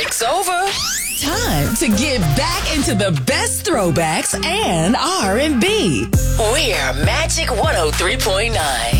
music's over. Time to get back into the best throwbacks and R&B. We're Magic 103.9.